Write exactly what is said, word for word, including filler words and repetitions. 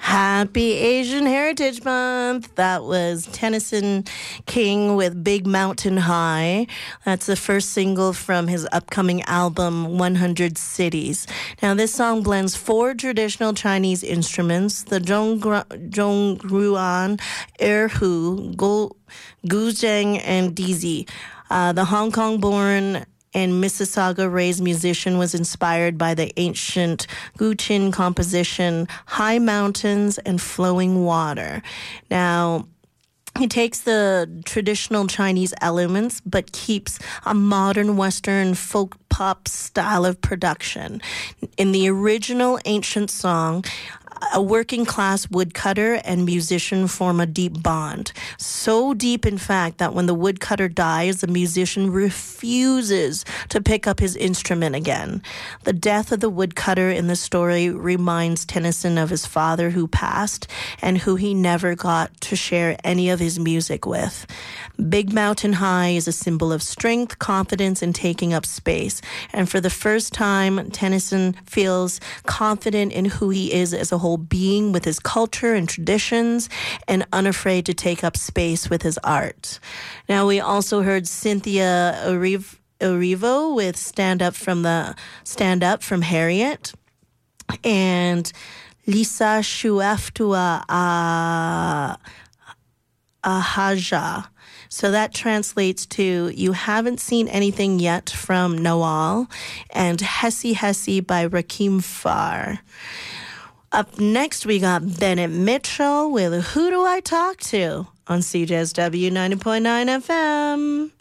Happy Asian Heritage Month. That was Tennyson King with Big Mountain High. That's the first single from his upcoming album, one hundred Cities. Now, this song blends four traditional Chinese instruments, the zhongruan, erhu, guzheng, and dizi. Uh, the Hong Kong-born and Mississauga-raised musician was inspired by the ancient Guqin composition, High Mountains and Flowing Water. Now, he takes the traditional Chinese elements but keeps a modern Western folk pop style of production. In the original ancient song, a working-class woodcutter and musician form a deep bond. So deep, in fact, that when the woodcutter dies, the musician refuses to pick up his instrument again. The death of the woodcutter in the story reminds Tennyson of his father who passed and who he never got to share any of his music with. Big Mountain High is a symbol of strength, confidence, and taking up space. And for the first time, Tennyson feels confident in who he is as a whole being with his culture and traditions, and unafraid to take up space with his art. Now, we also heard Cynthia Erivo, Erivo with Stand Up from the Stand Up from Harriet, and Lisa Shueftua uh, Ahaja. So that translates to You Haven't Seen Anything Yet from Nawal, and Hesi Hesi by Rakim Farr. Up next, we got Bennett Mitchell with Who Do I Talk To on C J S W ninety point nine F M.